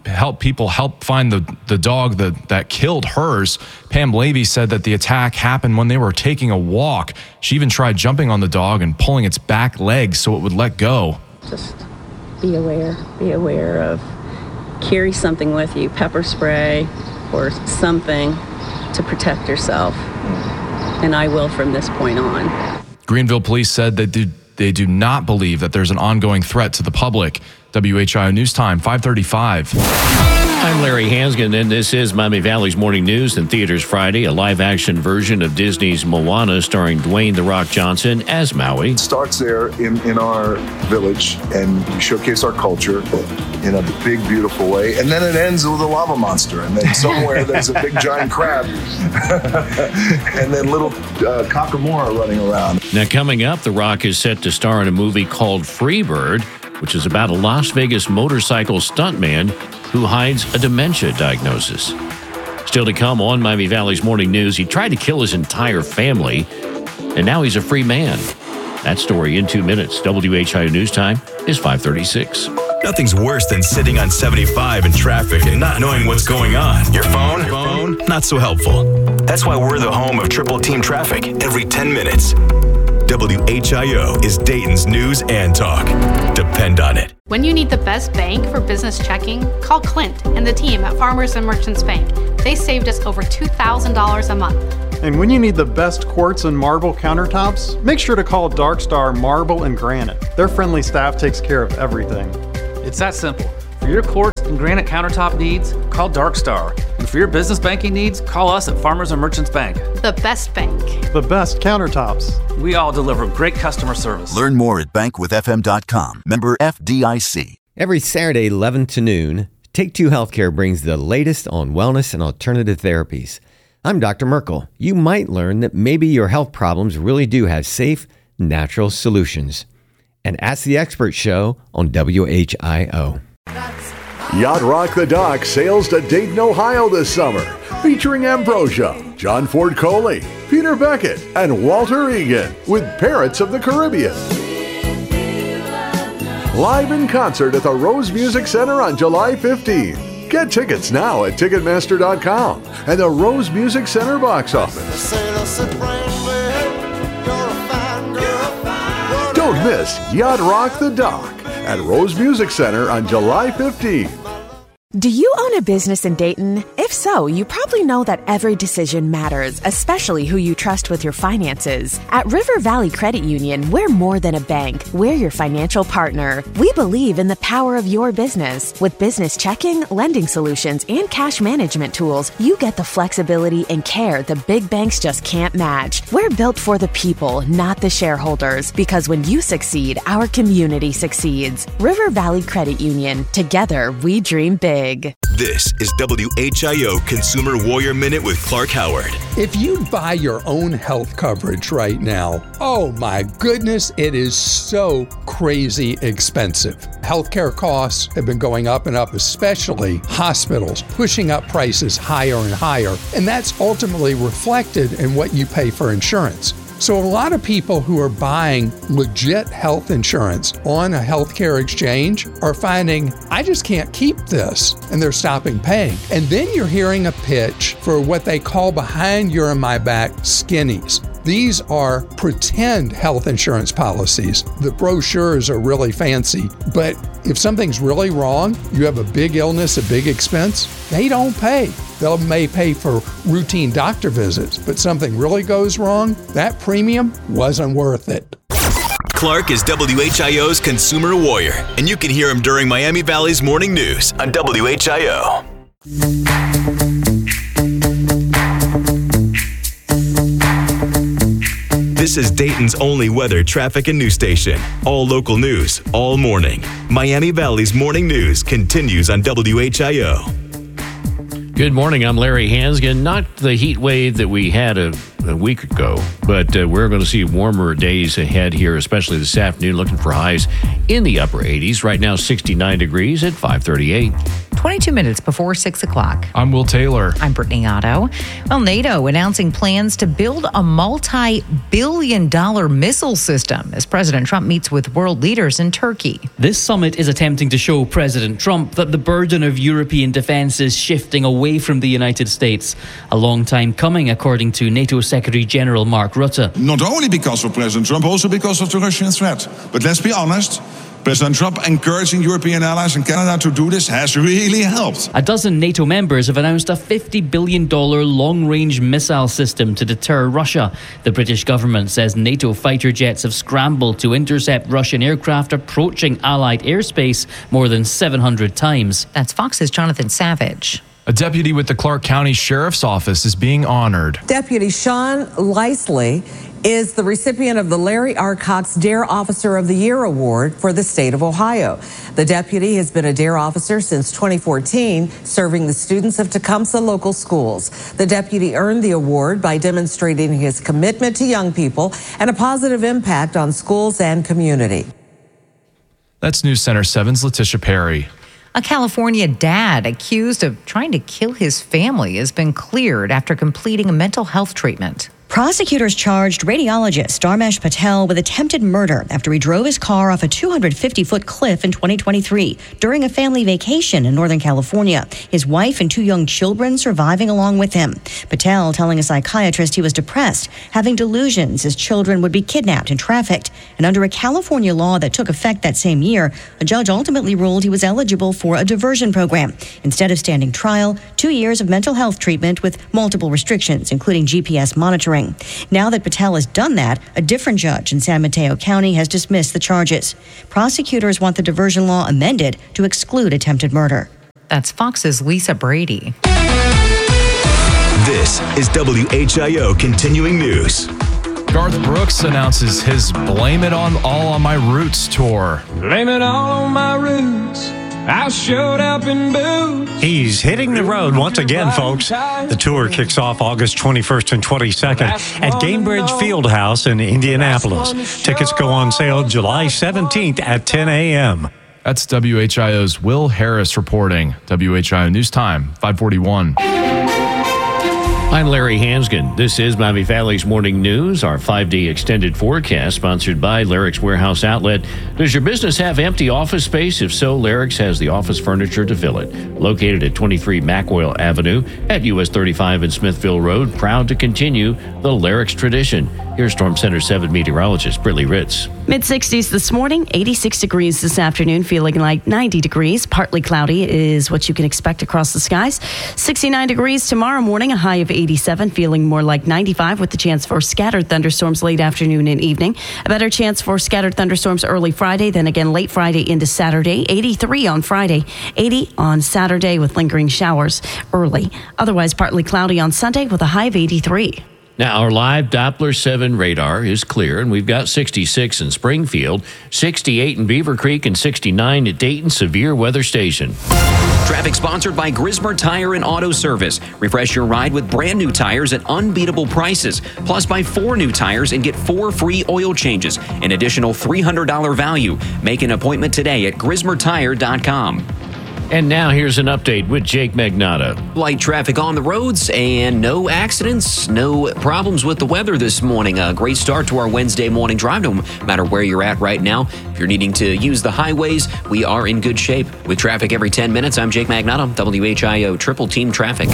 Speaker 6: find the dog that killed hers. Pam Levy said that the attack happened when they were taking a walk. She even tried jumping on the dog and pulling its back legs so it would let go.
Speaker 29: Just be aware of carry something with you, pepper spray or something to protect yourself. And I will from this point on.
Speaker 6: Greenville police said that they do not believe that there's an ongoing threat to the public. WHIO News Time, 5:35.
Speaker 3: I'm Larry Hansgen, and this is Miami Valley's Morning News. In theaters Friday, a live-action version of Disney's Moana starring Dwayne "The Rock" Johnson as Maui.
Speaker 10: It starts there in our village, and we showcase our culture in a big, beautiful way. And then it ends with a lava monster, and then somewhere there's a big, giant crab, and then little Kakamora running around.
Speaker 3: Now, coming up, The Rock is set to star in a movie called Freebird, which is about a Las Vegas motorcycle stuntman who hides a dementia diagnosis. Still to come on Miami Valley's Morning News, he tried to kill his entire family, and now he's a free man. That story in 2 minutes. WHIO News Time is 5:36.
Speaker 1: Nothing's worse than sitting on 75 in traffic and not knowing what's going on. Your phone? Not so helpful. That's why we're the home of Triple Team Traffic every 10 minutes. WHIO is Dayton's news and talk. Depend on it.
Speaker 11: When you need the best bank for business checking, call Clint and the team at Farmers and Merchants Bank. They saved us over $2,000 a month.
Speaker 12: And when you need the best quartz and marble countertops, make sure to call Dark Star Marble and Granite. Their friendly staff takes care of everything.
Speaker 13: It's that simple. For your quartz and granite countertop needs, call Dark Star. And for your business banking needs, call us at Farmers and Merchants Bank.
Speaker 11: The best bank.
Speaker 12: The best countertops.
Speaker 13: We all deliver great customer service.
Speaker 22: Learn more at bankwithfm.com. Member FDIC.
Speaker 24: Every Saturday, 11 to noon, Take Two Healthcare brings the latest on wellness and alternative therapies. I'm Dr. Merkel. You might learn that maybe your health problems really do have safe, natural solutions. And Ask the Expert show on WHIO.
Speaker 25: Yacht Rock the Dock sails to Dayton, Ohio this summer, featuring Ambrosia, John Ford Coley, Peter Beckett, and Walter Egan with Pirates of the Caribbean. Live in concert at the Rose Music Center on July 15th. Get tickets now at Ticketmaster.com and the Rose Music Center box office. Don't miss Yacht Rock the Dock at Rose Music Center on July 15th.
Speaker 26: Do you own a business in Dayton? If so, you probably know that every decision matters, especially who you trust with your finances. At River Valley Credit Union, we're more than a bank. We're your financial partner. We believe in the power of your business. With business checking, lending solutions, and cash management tools, you get the flexibility and care the big banks just can't match. We're built for the people, not the shareholders, because when you succeed, our community succeeds. River Valley Credit Union. Together, we dream big.
Speaker 1: This is WHIO Consumer Warrior Minute with Clark Howard.
Speaker 17: If you buy your own health coverage right now, oh my goodness, it is so crazy expensive. Healthcare costs have been going up and up, especially hospitals, pushing up prices higher and higher. And that's ultimately reflected in what you pay for insurance. So a lot of people who are buying legit health insurance on a healthcare exchange are finding, I just can't keep this, and they're stopping paying. And then you're hearing a pitch for what they call behind your and my back skinnies. These are pretend health insurance policies. The brochures are really fancy, but if something's really wrong, you have a big illness, a big expense, they don't pay. They may pay for routine doctor visits, but something really goes wrong, that premium wasn't worth it.
Speaker 1: Clark is WHIO's Consumer Warrior, and you can hear him during Miami Valley's Morning News on WHIO. This is Dayton's only weather, traffic, and news station. All local news, all morning. Miami Valley's Morning News continues on WHIO.
Speaker 3: Good morning. I'm Larry Hansgen. Not the heat wave that we had a week ago, but we're going to see warmer days ahead here, especially this afternoon, looking for highs in the upper 80s. Right now, 69 degrees at 5:38.
Speaker 5: 22 minutes before 6 o'clock.
Speaker 6: I'm Will Taylor.
Speaker 5: I'm Brittany Otto. Well, NATO announcing plans to build a multi-billion-dollar missile system as President Trump meets with world leaders in Turkey.
Speaker 15: This summit is attempting to show President Trump that the burden of European defense is shifting away from the United States. A long time coming, according to NATO Secretary General Mark Rutte.
Speaker 27: Not only because of President Trump, also because of the Russian threat. But let's be honest,
Speaker 2: President Trump encouraging European allies and Canada to do this has really helped.
Speaker 15: A dozen NATO members have announced a $50 billion long-range missile system to deter Russia. The British government says NATO fighter jets have scrambled to intercept Russian aircraft approaching Allied airspace more than 700 times.
Speaker 5: That's Fox's Jonathan Savage.
Speaker 6: A deputy with the Clark County Sheriff's Office is being honored.
Speaker 21: Deputy Sean Leisley is the recipient of the Larry R. Cox Dare Officer of the Year Award for the state of Ohio. The deputy has been a Dare officer since 2014, serving the students of Tecumseh local schools. The deputy earned the award by demonstrating his commitment to young people and a positive impact on schools and community.
Speaker 6: That's News Center 7's Letitia Perry.
Speaker 5: A California dad accused of trying to kill his family has been cleared after completing a mental health treatment.
Speaker 4: Prosecutors charged radiologist Dharmesh Patel with attempted murder after he drove his car off a 250-foot cliff in 2023 during a family vacation in Northern California. His wife and 2 young children surviving along with him. Patel telling a psychiatrist he was depressed, having delusions his children would be kidnapped and trafficked. And under a California law that took effect that same year, a judge ultimately ruled he was eligible for a diversion program. Instead of standing trial, 2 years of mental health treatment with multiple restrictions, including GPS monitoring. Now that Patel has done that, a different judge in San Mateo County has dismissed the charges. Prosecutors want the diversion law amended to exclude attempted murder.
Speaker 5: That's Fox's Lisa Brady.
Speaker 1: This is WHIO Continuing News.
Speaker 6: Garth Brooks announces his Blame It All on My Roots tour.
Speaker 7: Blame it all on my roots. I showed up in boots.
Speaker 28: He's hitting the road once again, folks. The tour kicks off August 21st and 22nd at Gainbridge Fieldhouse in Indianapolis. Tickets go on sale July 17th at 10 a.m.
Speaker 6: That's WHIO's Will Harris reporting. WHIO News Time, 541.
Speaker 3: I'm Larry Hansgen. This is Miami Valley's Morning News, our 5-day extended forecast sponsored by Larrick's Warehouse Outlet. Does your business have empty office space? If so, Larrick's has the office furniture to fill it. Located at 23 McWoyle Avenue at US 35 and Smithville Road, proud to continue the Larrick's tradition. Here's Storm Center 7 meteorologist Brittany Ritz.
Speaker 8: Mid-60s this morning, 86 degrees this afternoon, feeling like 90 degrees. Partly cloudy is what you can expect across the skies. 69 degrees tomorrow morning, a high of 87, feeling more like 95 with the chance for scattered thunderstorms late afternoon and evening. A better chance for scattered thunderstorms early Friday, then again late Friday into Saturday. 83 on Friday, 80 on Saturday with lingering showers early. Otherwise, partly cloudy on Sunday with a high of 83.
Speaker 3: Now, our live Doppler 7 radar is clear, and we've got 66 in Springfield, 68 in Beaver Creek, and 69 at Dayton Severe Weather Station.
Speaker 9: Traffic sponsored by Grismer Tire and Auto Service. Refresh your ride with brand new tires at unbeatable prices. Plus, buy 4 new tires and get 4 free oil changes. An additional $300 value. Make an appointment today at GrismerTire.com.
Speaker 3: And now here's an update with Jake Magnotta.
Speaker 9: Light traffic on the roads and no accidents, no problems with the weather this morning. A great start to our Wednesday morning drive, no matter where you're at right now. If you're needing to use the highways, we are in good shape. With traffic every 10 minutes, I'm Jake Magnotta, WHIO Triple Team Traffic.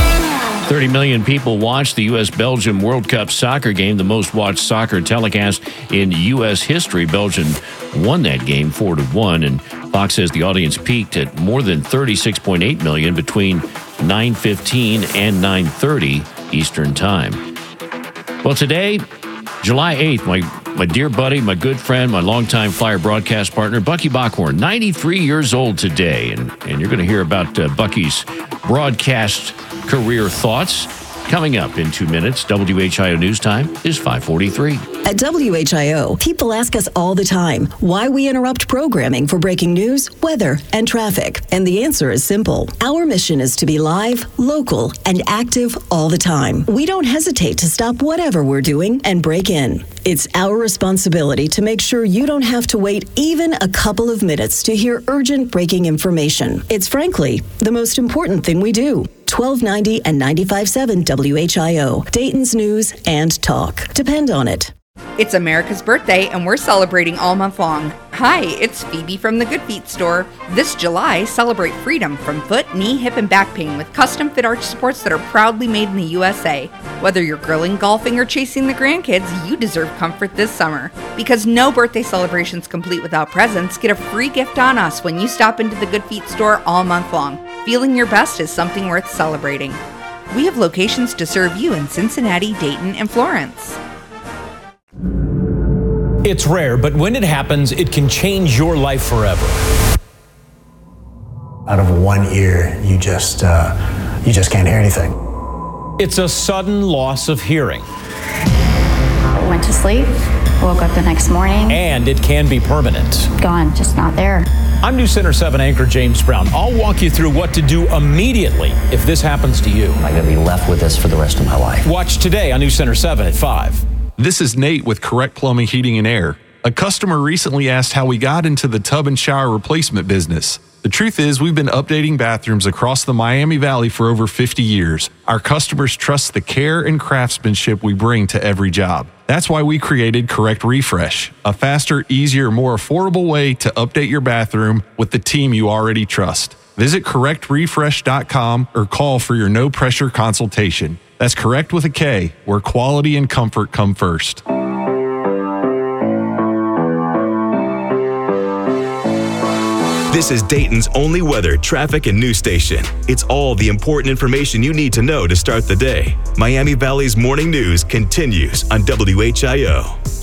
Speaker 3: 30 million people watched the U.S.-Belgium World Cup soccer game, the most watched soccer telecast in U.S. history. Belgium won that game 4-1, and Fox says the audience peaked at more than 36.8 million between 9:15 and 9:30 Eastern Time. Well, today, July 8th, my dear buddy, my good friend, my longtime Flyer broadcast partner, Bucky Bockhorn, 93 years old today, and you're going to hear about Bucky's broadcast career thoughts coming up in 2 minutes. WHIO News Time is 5:43.
Speaker 14: At WHIO, people ask us all the time why we interrupt programming for breaking news, weather, and traffic. And the answer is simple. Our mission is to be live, local, and active all the time. We don't hesitate to stop whatever we're doing and break in. It's our responsibility to make sure you don't have to wait even a couple of minutes to hear urgent breaking information. It's frankly the most important thing we do. 1290 and 95.7 WHIO, Dayton's News and Talk. Depend on it.
Speaker 16: It's America's birthday, and we're celebrating all month long.
Speaker 10: Hi, it's Phoebe from the Good Feet store. This July, celebrate freedom from foot, knee, hip, and back pain with custom fit arch supports that are proudly made in the USA. Whether you're grilling, golfing, or chasing the grandkids, you deserve comfort this summer. Because no birthday celebration's complete without presents, get a free gift on us when you stop into the Good Feet store all month long. Feeling your best is something worth celebrating. We have locations to serve you in Cincinnati, Dayton, and Florence.
Speaker 11: It's rare, but when it happens, it can change your life forever.
Speaker 16: Out of one ear, you just can't hear anything.
Speaker 11: It's a sudden loss of hearing.
Speaker 18: Went to sleep, woke up the next morning.
Speaker 11: And it can be permanent.
Speaker 18: Gone, just not there.
Speaker 11: I'm News Center 7 anchor James Brown. I'll walk you through what to do immediately if this happens to you.
Speaker 19: I'm going to be left with this for the rest of my life.
Speaker 11: Watch today on News Center 7 at 5.
Speaker 20: This is Nate with Correct Plumbing, Heating, and Air. A customer recently asked how we got into the tub and shower replacement business. The truth is, we've been updating bathrooms across the Miami Valley for over 50 years. Our customers trust the care and craftsmanship we bring to every job. That's why we created Correct Refresh, a faster, easier, more affordable way to update your bathroom with the team you already trust. Visit correctrefresh.com or call for your no-pressure consultation. That's Correct with a K, where quality and comfort come first.
Speaker 1: This is Dayton's only weather, traffic, and news station. It's all the important information you need to know to start the day. Miami Valley's morning news continues on WHIO.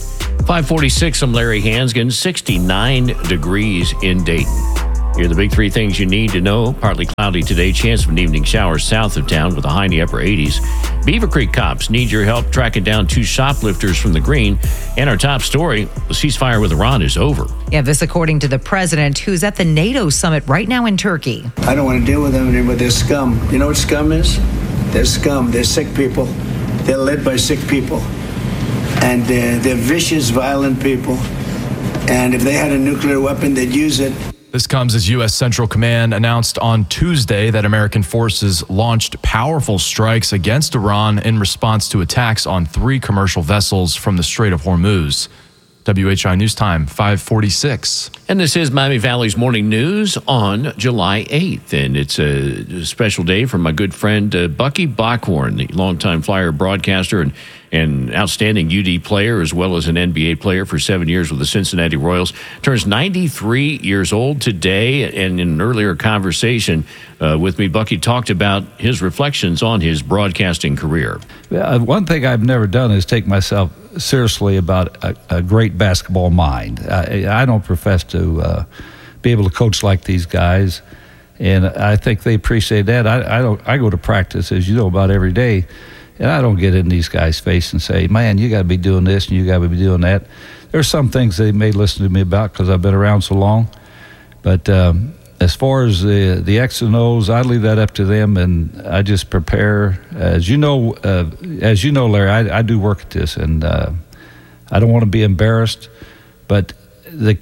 Speaker 3: 546, I'm Larry Hansgen, 69 degrees in Dayton. Here are the big three things you need to know. Partly cloudy today, chance of an evening shower south of town with a high in the upper 80s. Beaver Creek cops need your help tracking down 2 shoplifters from the green. And our top story, the ceasefire with Iran is over.
Speaker 5: Yeah, this according to the president, who's at the NATO summit right now in Turkey.
Speaker 23: I don't want to deal with them anymore. They're scum. You know what scum is? They're scum. They're sick people. They're led by sick people. And they're vicious, violent people. And if they had a nuclear weapon, they'd use it.
Speaker 6: This comes as U.S. Central Command announced on Tuesday that American forces launched powerful strikes against Iran in response to attacks on 3 commercial vessels from the Strait of Hormuz. WHI News Time, 546.
Speaker 3: And this is Miami Valley's morning news on July 8th. And it's a special day for my good friend Bucky Bockhorn, the longtime Flyer broadcaster and outstanding UD player, as well as an NBA player for 7 years with the Cincinnati Royals. Turns 93 years old today. And in an earlier conversation with me, Bucky talked about his reflections on his broadcasting career.
Speaker 27: One thing I've never done is take myself seriously about a great basketball mind. I don't profess to be able to coach like these guys, and I think they appreciate that. I go to practice, as you know, about every day, and I don't get in these guys' face and say, man, you got to be doing this and you got to be doing that. There's some things they may listen to me about because I've been around so long, but as far as the X and O's, I leave that up to them, and I just prepare. As you know, Larry, I do work at this, and I don't want to be embarrassed. But I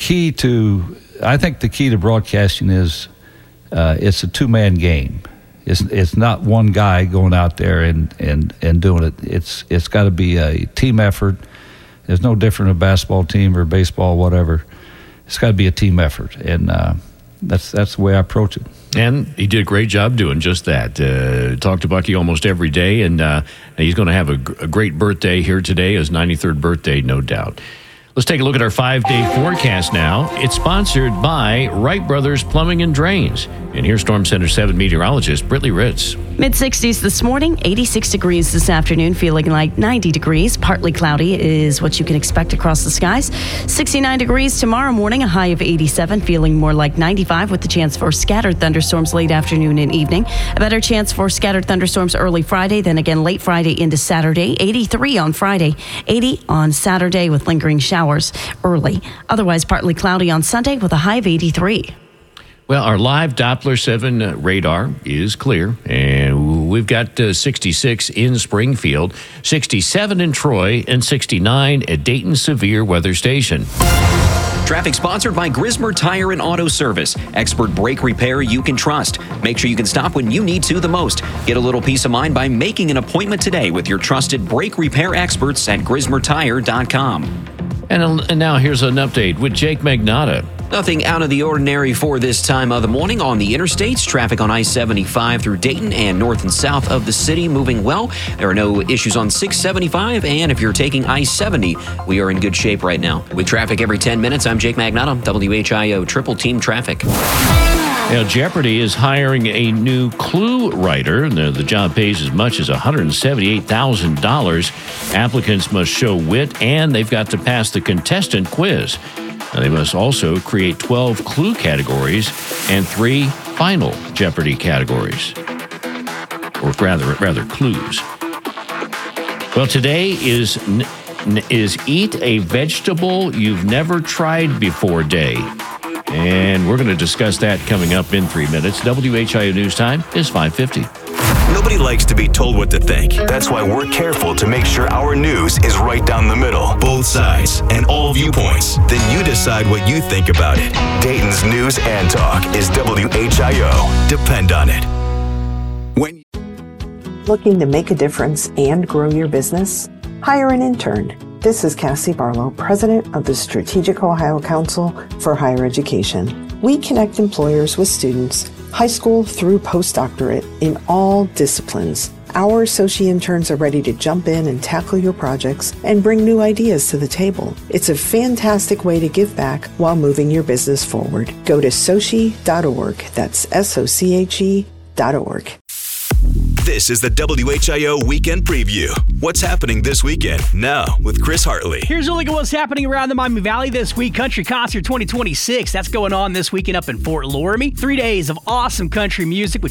Speaker 27: think the key to broadcasting is it's a 2-man game. It's not one guy going out there and doing it. It's got to be a team effort. There's no different in a basketball team or baseball, whatever. It's got to be a team effort, and that's the way I approach it.
Speaker 3: And he did a great job doing just that. Talk to Bucky almost every day, and he's going to have a great birthday here today, his 93rd birthday, no doubt. Let's take a look at our 5-day forecast now. It's sponsored by Wright Brothers Plumbing and Drains. And here's Storm Center 7 meteorologist Brittany Ritz.
Speaker 8: Mid-60s this morning, 86 degrees this afternoon, feeling like 90 degrees. Partly cloudy is what you can expect across the skies. 69 degrees tomorrow morning, a high of 87, feeling more like 95 with the chance for scattered thunderstorms late afternoon and evening. A better chance for scattered thunderstorms early Friday, then again late Friday into Saturday. 83 on Friday, 80 on Saturday with lingering showers early. Otherwise, partly cloudy on Sunday with a high of 83.
Speaker 3: Well, our live Doppler 7 radar is clear, and we've got 66 in Springfield, 67 in Troy, and 69 at Dayton Severe Weather Station.
Speaker 9: Traffic sponsored by Grismer Tire and Auto Service. Expert brake repair you can trust. Make sure you can stop when you need to the most. Get a little peace of mind by making an appointment today with your trusted brake repair experts at GrismerTire.com.
Speaker 3: And now here's an update with Jake Magnotta.
Speaker 9: Nothing out of the ordinary for this time of the morning on the interstates. Traffic on I-75 through Dayton and north and south of the city moving well. There are no issues on 675, and if you're taking I-70, we are in good shape right now. With traffic every 10 minutes, I'm Jake Magnotta, WHIO Triple Team Traffic.
Speaker 3: Now, Jeopardy is hiring a new clue writer. The job pays as much as $178,000. Applicants must show wit, and they've got to pass the contestant quiz. Now, they must also create 12 clue categories and 3 final Jeopardy categories, or rather clues. Well, today is Eat a Vegetable You've Never Tried Before Day. And we're going to discuss that coming up in 3 minutes. WHIO News Time is 5:50.
Speaker 1: Nobody likes to be told what to think. That's why we're careful to make sure our news is right down the middle, both sides, and all viewpoints. Then you decide what you think about it. Dayton's News and Talk is WHIO. Depend on it.
Speaker 2: Looking to make a difference and grow your business? Hire an intern. This is Cassie Barlow, President of the Strategic Ohio Council for Higher Education. We connect employers with students, high school through postdoctorate, in all disciplines. Our associate interns are ready to jump in and tackle your projects and bring new ideas to the table. It's a fantastic way to give back while moving your business forward. Go to sochi.org. That's SOCHE.org.
Speaker 1: This is the WHIO Weekend Preview. What's happening this weekend? Now with Chris Hartley.
Speaker 12: Here's a look at what's happening around the Miami Valley this week. Country Concert 2026. That's going on this weekend up in Fort Loramie. 3 days of awesome country music with